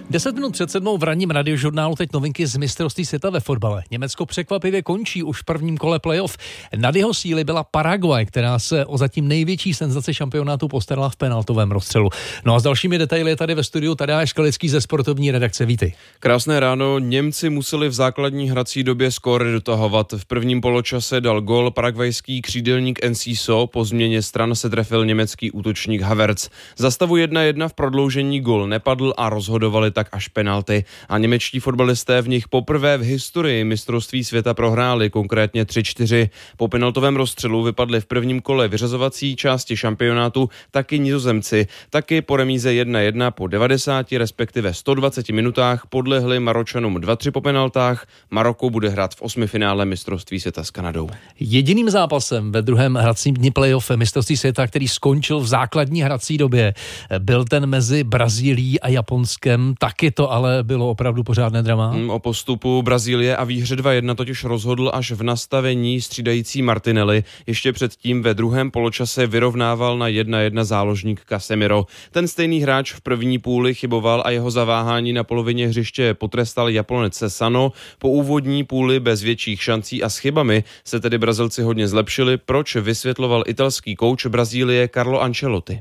10 minut před 7 v ranním radiožurnálu teď novinky z mistrovství světa ve fotbale. Německo překvapivě končí už v prvním kole playoff. Nad jeho síly byla Paraguay, která se o zatím největší senzaci šampionátu postarala v penaltovém rozstřelu. No a s dalšími detaily je tady ve studiu Tadeáš Skalický ze sportovní redakce. Vítej. Krásné ráno. Němci museli v základní hrací době skóre dotahovat. V prvním poločase dal gól paraguajský křídelník Enciso, po změně stran se trefil německý útočník Havertz. Za stavu 1-1 v prodloužení gól nepadl a rozhodovali tak až penalty. A němečtí fotbalisté v nich poprvé v historii mistrovství světa prohráli, konkrétně 3-4. Po penaltovém rozstřelu vypadli v prvním kole vyřazovací části šampionátu taky Nizozemci. Taky po remíze 1-1 po 90, respektive 120 minutách podlehli Maročanům 2-3 po penaltách. Maroko bude hrát v osmifinále mistrovství světa s Kanadou. Jediným zápasem ve druhém hracím dni playoff mistrovství světa, který skončil v základní hrací době, byl ten mezi Brazílií a Japonskem. Taky to ale bylo opravdu pořádné drama. O postupu Brazílie a výhře 2-1 totiž rozhodl až v nastavení střídající Martinelli. Ještě předtím ve druhém poločase vyrovnával na 1-1 záložník Casemiro. Ten stejný hráč v první půli chyboval a jeho zaváhání na polovině hřiště potrestal Japonec Sano. Po úvodní půli bez větších šancí a s chybami se tedy Brazilci hodně zlepšili, proč vysvětloval italský kouč Brazílie Carlo Ancelotti.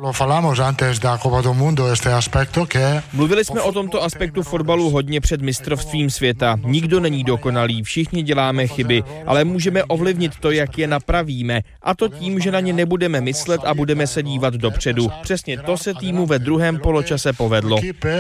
Mluvili jsme o tomto aspektu fotbalu hodně před mistrovstvím světa. Nikdo není dokonalý, všichni děláme chyby, ale můžeme ovlivnit to, jak je napravíme. A to tím, že na ně nebudeme myslet a budeme se dívat dopředu. Přesně to se týmu ve druhém poločase povedlo.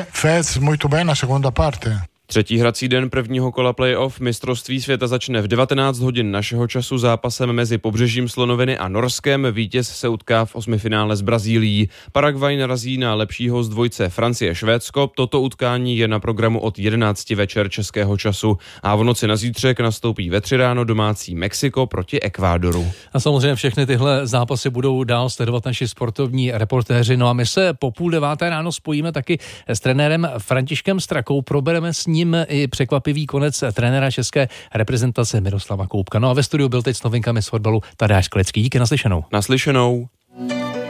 Třetí hrací den prvního kola playoff mistrovství světa začne v 19 hodin našeho času zápasem mezi Pobřežím slonoviny a Norskem. Vítěz se utká v osmifinále s Brazílií. Paraguay narazí na lepšího z dvojce Francie-Švédsko. Toto utkání je na programu od 11 večer českého času. A v noci na zítřek nastoupí ve 3 ráno domácí Mexiko proti Ekvádoru. A samozřejmě všechny tyhle zápasy budou dál sledovat naši sportovní reportéři. No a my se po 8:30 ráno spojíme taky s trenérem Františkem Strakou. Probereme s ním i překvapivý konec trenéra české reprezentace Miroslava Koubka. No a ve studiu byl teď s novinkami z fotbalu Tadeáš Skalický. Díky, naslyšenou. Naslyšenou.